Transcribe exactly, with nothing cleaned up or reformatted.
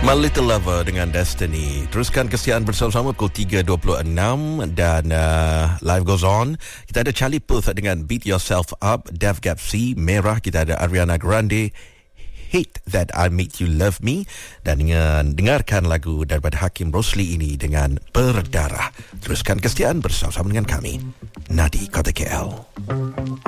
My Little Lover dengan Destiny. Teruskan kesiaan bersama-sama pukul tiga dua puluh enam dan uh, live goes on. Kita ada Charlie Puth dengan Beat Yourself Up, Def Gap C, Merah. Kita ada Ariana Grande, Hate That I Made You Love Me. Dan dengan dengarkan lagu daripada Hakim Rosli ini dengan Berdarah. Teruskan kesiaan bersama-sama dengan kami, Nadi Kota K L.